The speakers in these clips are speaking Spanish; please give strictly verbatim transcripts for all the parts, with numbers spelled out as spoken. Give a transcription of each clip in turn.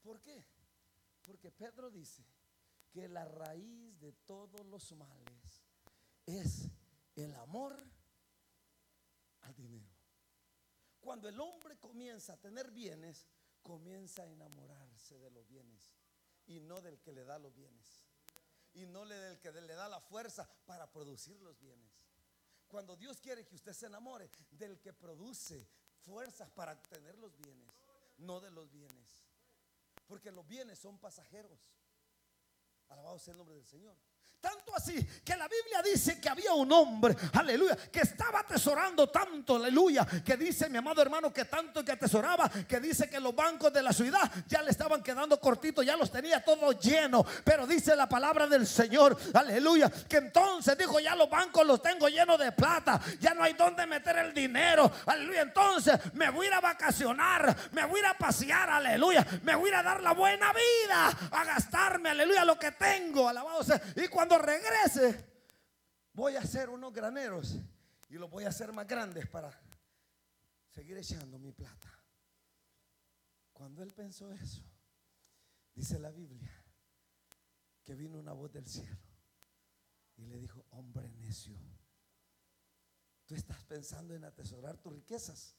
¿Por qué? Porque Pedro dice que la raíz de todos los males es el amor al dinero. Cuando el hombre comienza a tener bienes, comienza a enamorarse de los bienes y no del que le da los bienes, y no del que le da la fuerza para producir los bienes. Cuando Dios quiere que usted se enamore del que produce fuerzas para obtener los bienes, no de los bienes, porque los bienes son pasajeros. Alabado sea el nombre del Señor. Tanto así que la Biblia dice que había un hombre, aleluya, que estaba atesorando tanto, aleluya, que dice mi amado hermano que tanto que atesoraba, que dice que los bancos de la ciudad ya le estaban quedando cortitos, ya los tenía todos llenos. Pero dice la palabra del Señor, aleluya, que entonces dijo: ya los bancos los tengo llenos de plata, ya no hay donde meter el dinero, aleluya. Entonces me voy a ir a vacacionar, me voy a ir a pasear, aleluya, me voy a ir a dar la buena vida, a gastarme, aleluya, lo que tengo, alabado sea. Y cuando regrese voy a hacer unos graneros y los voy a hacer más grandes para seguir echando mi plata. Cuando él pensó eso, dice la Biblia que vino una voz del cielo y le dijo: hombre necio, tú estás pensando en atesorar tus riquezas,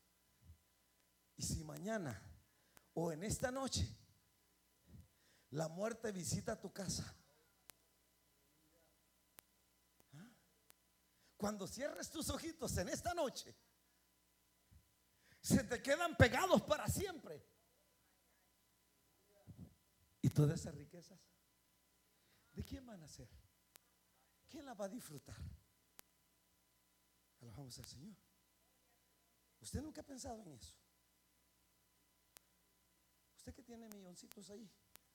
y si mañana o en esta noche la muerte visita tu casa, cuando cierres tus ojitos en esta noche, se te quedan pegados para siempre. Y todas esas riquezas, ¿de quién van a ser? ¿Quién las va a disfrutar? Alabamos al Señor. ¿Usted nunca ha pensado en eso? ¿Usted que tiene milloncitos ahí?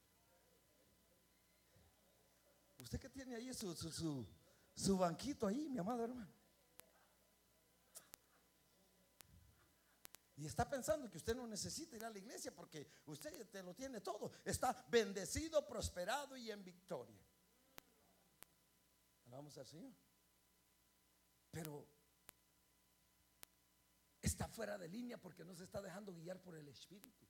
¿Usted que tiene ahí su, su, su Su banquito ahí, mi amado hermano, y está pensando que usted no necesita ir a la iglesia porque usted te lo tiene todo? Está bendecido, prosperado y en victoria. Alabamos al Señor. Pero está fuera de línea porque no se está dejando guiar por el Espíritu.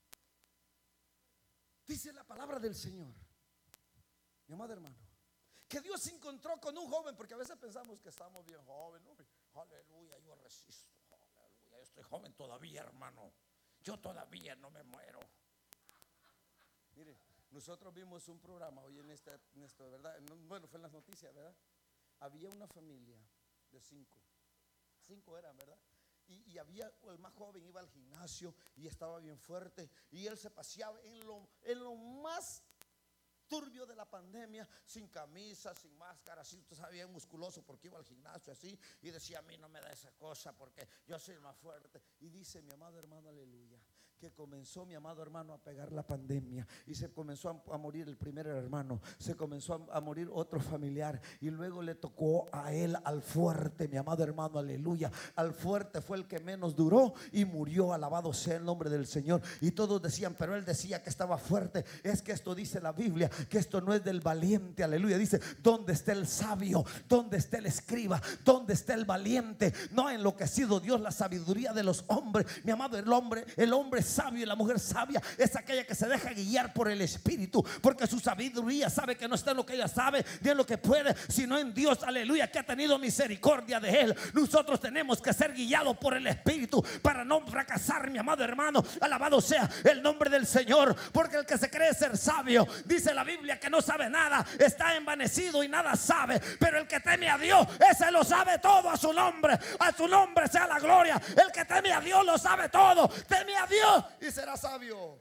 Dice la palabra del Señor, mi amado hermano, que Dios se encontró con un joven, porque a veces pensamos que estamos bien jóvenes, ¿no? Aleluya, yo resisto, aleluya, yo estoy joven todavía, hermano, yo todavía no me muero. Mire, nosotros vimos un programa hoy en esta, en esto, ¿verdad? Bueno, fue en las noticias, ¿verdad? Había una familia de cinco, cinco eran, ¿verdad? Y, y había, el más joven iba al gimnasio y estaba bien fuerte, y él se paseaba en lo, en lo más turbio de la pandemia, sin camisa, sin máscara, así, usted sabía, bien musculoso porque iba al gimnasio así, y decía: a mí no me da esa cosa porque yo soy el más fuerte. Y dice mi amado hermano, aleluya, que comenzó mi amado hermano a pegar la pandemia, y se comenzó a, a morir el primer hermano, se comenzó a, a morir otro familiar, y luego le tocó a él, al fuerte, mi amado hermano, aleluya. Al fuerte fue el que menos duró y murió, alabado sea el nombre del Señor. Y todos decían, pero él decía que estaba fuerte. Es que esto dice la Biblia, que esto no es del valiente, aleluya. Dice: ¿dónde está el sabio? ¿Dónde está el escriba? ¿Dónde está el valiente? No ha enloquecido Dios la sabiduría de los hombres, mi amado. El hombre, el hombre sabio y la mujer sabia es aquella que se deja guiar por el Espíritu, porque su sabiduría sabe que no está en lo que ella sabe ni en lo que puede, sino en Dios, aleluya, que ha tenido misericordia de él. Nosotros tenemos que ser guiados por el Espíritu para no fracasar, mi amado hermano. Alabado sea el nombre del Señor, porque el que se cree ser sabio, dice la Biblia, que no sabe nada, está envanecido y nada sabe. Pero el que teme a Dios, ese lo sabe todo. A su nombre, a su nombre sea la gloria. El que teme a Dios lo sabe todo. Teme a Dios y será sabio.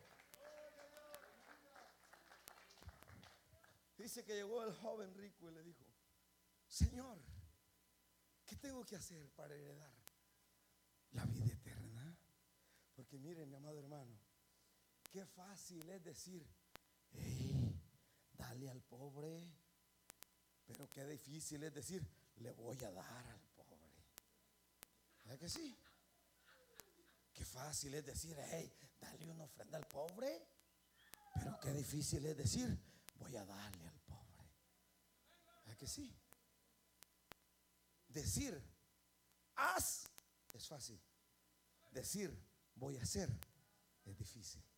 Dice que llegó el joven rico y le dijo: Señor, ¿qué tengo que hacer para heredar la vida eterna? Porque mire, mi amado hermano, qué fácil es decir: hey, dale al pobre. Pero qué difícil es decir: le voy a dar al pobre. ¿Verdad que sí? Qué fácil es decir: hey, dale una ofrenda al pobre. Pero qué difícil es decir: voy a darle al pobre. ¿Verdad que sí? Decir haz es fácil. Decir voy a hacer es difícil.